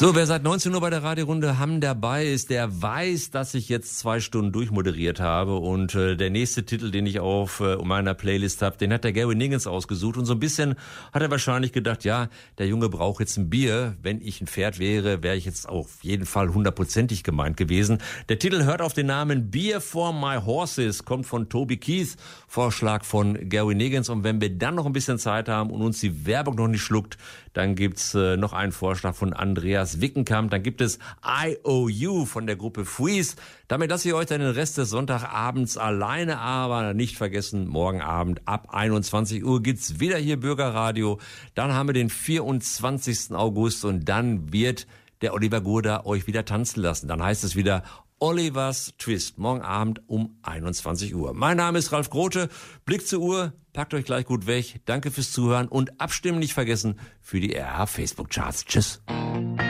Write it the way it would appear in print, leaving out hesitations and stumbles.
So, wer seit 19 Uhr bei der Radiorunde Hamm dabei ist, der weiß, dass ich jetzt 2 Stunden durchmoderiert habe und der nächste Titel, den ich auf meiner Playlist habe, den hat der Gary Niggins ausgesucht und so ein bisschen hat er wahrscheinlich gedacht, ja, der Junge braucht jetzt ein Bier. Wenn ich ein Pferd wäre, wäre ich jetzt auf jeden Fall 100%ig gemeint gewesen. Der Titel hört auf den Namen Beer for My Horses, kommt von Toby Keith, Vorschlag von Gary Niggins, und wenn wir dann noch ein bisschen Zeit haben und uns die Werbung noch nicht schluckt, dann gibt's noch einen Vorschlag von Andreas Wickenkamp. Dann gibt es IOU von der Gruppe Freeze. Damit lasse ich euch dann den Rest des Sonntagabends alleine, aber nicht vergessen, morgen Abend ab 21 Uhr gibt's wieder hier Bürgerradio. Dann haben wir den 24. August und dann wird der Oliver Gurda euch wieder tanzen lassen. Dann heißt es wieder Olivers Twist, morgen Abend um 21 Uhr. Mein Name ist Ralf Grote. Blick zur Uhr, packt euch gleich gut weg. Danke fürs Zuhören und abstimmen nicht vergessen für die RH Facebook Charts. Tschüss.